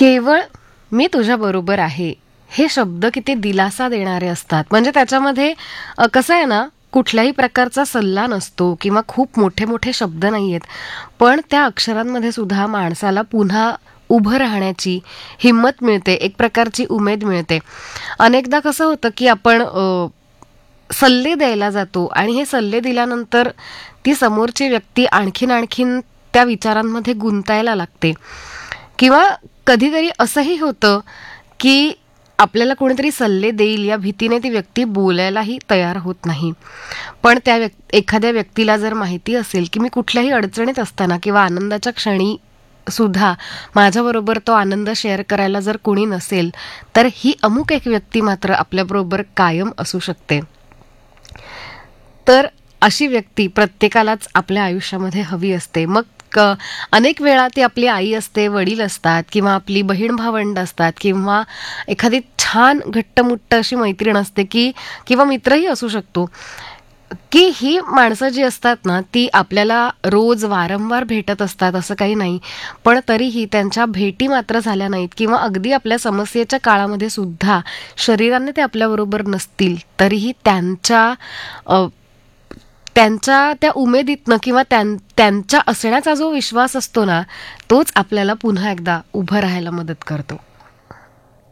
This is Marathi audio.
केवळ मी तुझ्याबरोबर आहे हे शब्द किती दिलासा देणारे असतात. म्हणजे त्याच्यामध्ये कसं आहे ना, कुठल्याही प्रकारचा सल्ला नसतो किंवा खूप मोठे मोठे शब्द नाहीयेत, पण त्या अक्षरांमध्ये सुद्धा माणसाला पुन्हा उभं राहण्याची हिंमत मिळते, एक प्रकारची उमेद मिळते. अनेकदा कसं होतं की आपण सल्ले द्यायला जातो आणि हे सल्ले दिल्यानंतर ती समोरची व्यक्ती आणखीन आणखीन त्या विचारांमध्ये गुंतायला लागते. किंवा कधीतरी असंही होतं की आपल्याला कोणीतरी सल्ले देईल या भीतीने ती व्यक्ती बोलायलाही तयार होत नाही. पण त्या एखाद्या व्यक्तीला जर माहिती असेल की मी कुठल्याही अडचणीत असताना किंवा आनंदाच्या क्षणी सुद्धा माझ्याबरोबर तो आनंद शेअर करायला जर कोणी नसेल, तर ही अमुक एक व्यक्ती मात्र आपल्याबरोबर कायम असू शकते. तर अशी व्यक्ती प्रत्येकालाच आपल्या आयुष्यामध्ये हवी असते. मग अनेक वेळा ती आपली आई असते, वडील असतात किंवा आपली बहीण भावंड असतात किंवा एखादी छान घट्टमुट्ट अशी मैत्रीण असते की किंवा मित्रही असू शकतो, की ही माणसं जी असतात ना, ती आपल्याला रोज वारंवार भेटत असतात असं काही नाही. पण तरीही त्यांच्या भेटी मात्र झाल्या नाहीत किंवा अगदी आपल्या समस्येच्या काळामध्ये सुद्धा शरीराने ते आपल्याबरोबर नसतील, तरीही त्यांच्या त्या उमेदीतनं किंवा त्यांच्या असण्याचा जो विश्वास असतो ना, तोच आपल्याला पुन्हा एकदा उभं राहायला मदत करतो.